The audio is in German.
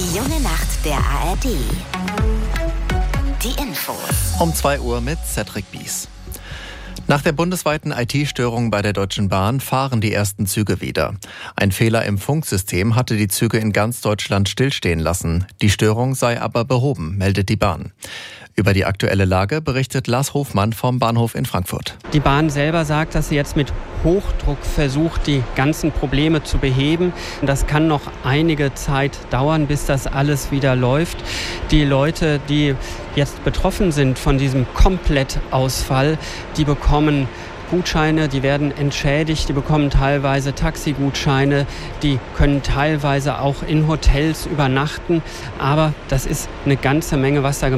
Die junge Nacht der ARD. Die Infos. Um 2 Uhr mit Cedric Bies. Nach der bundesweiten IT-Störung bei der Deutschen Bahn fahren die ersten Züge wieder. Ein Fehler im Funksystem hatte die Züge in ganz Deutschland stillstehen lassen. Die Störung sei aber behoben, meldet die Bahn. Über die aktuelle Lage berichtet Lars Hofmann vom Bahnhof in Frankfurt. Die Bahn selber sagt, dass sie jetzt mit Hochdruck versucht, die ganzen Probleme zu beheben. Das kann noch einige Zeit dauern, bis das alles wieder läuft. Die Leute, die jetzt betroffen sind von diesem Komplettausfall, die bekommen Gutscheine, die werden entschädigt, die bekommen teilweise Taxigutscheine, die können teilweise auch in Hotels übernachten. Aber das ist eine ganze Menge, was da